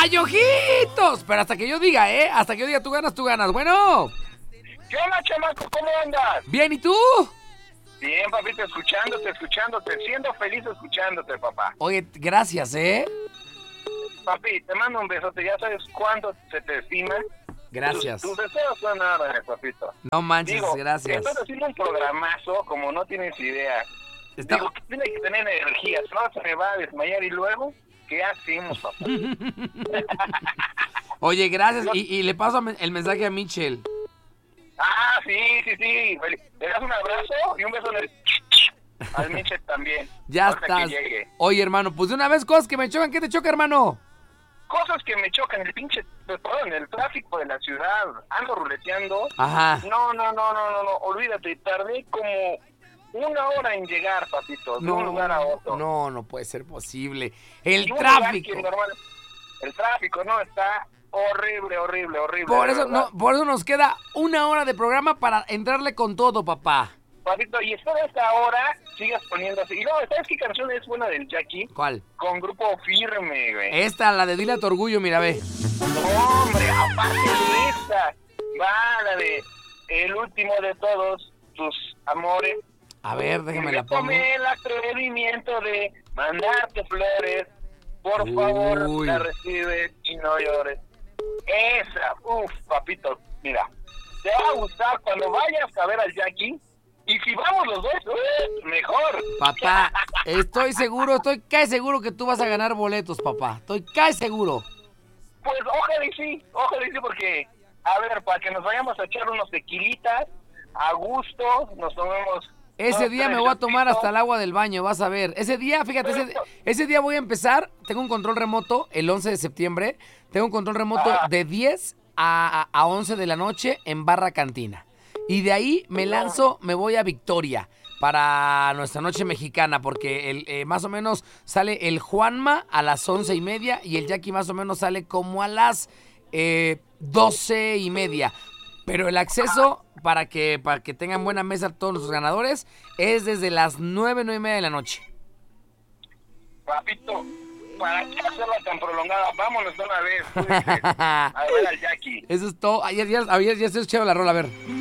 ¡Ay, ojitos! Pero hasta que yo diga, hasta que yo diga, tú ganas. Bueno. ¿Qué onda, chamaco? ¿Cómo andas? Bien, ¿y tú? Bien, papito, escuchándote, siendo feliz escuchándote, papá. Oye, gracias, Papi, te mando un besote, ya sabes cuánto se te estima. Gracias. Tus deseos son nada, papito. No manches, Digo, gracias. estás haciendo un programazo, como no tienes idea. Digo, que tiene que tener energía, si no se me va a desmayar y luego, ¿qué hacemos, papá? Oye, gracias. Y le paso el mensaje a Michelle. Ah, sí. Le das un abrazo y un beso al Michelle también. Ya estás. Oye, hermano, pues de una vez cosas que me chocan. ¿Qué te choca, hermano? Cosas que me chocan, el tráfico de la ciudad. Ando ruleteando. Ajá. No, olvídate, tardé como 1 hora en llegar, papito, de un lugar a otro. No puede ser posible. El tráfico. El tráfico, no, está horrible. Por eso nos queda 1 hora de programa para entrarle con todo, papá. Papito, y espero esta hora sigas poniendo así. Y no, ¿sabes qué canción es buena del Jackie? ¿Cuál? Con Grupo Firme, güey. Esta, la de Dile a tu orgullo, mira, ve. No, hombre, aparte de esta, va la de El último de todos tus amores. A ver, déjame la pongo. Tomé el atrevimiento de mandarte flores. Por favor, la recibes y no llores. Esa, papito, mira, te va a gustar cuando vayas a ver al Jackie. Y si vamos los dos, mejor. Papá, estoy casi seguro que tú vas a ganar boletos, papá. Estoy casi seguro. Pues ojalá y sí, porque, a ver, para que nos vayamos a echar unos tequilitas, a gusto, nos tomemos... Ese día me voy a tomar hasta el agua del baño, vas a ver. Ese día, fíjate, ese día voy a empezar, tengo un control remoto el 11 de septiembre, tengo un control remoto de 10 a 11 de la noche en Barra Cantina. Y de ahí me voy a Victoria para nuestra noche mexicana, porque más o menos sale el Juanma a las 11:30 y el Jackie más o menos sale como a las 12:30. Pero el acceso para que tengan buena mesa todos los ganadores es desde las 9:30 de la noche. Papito, ¿para qué hacerla tan prolongada? Vámonos de una vez. A ver al Jackie. Eso es todo. Ya estoy escuchando la rola, a ver.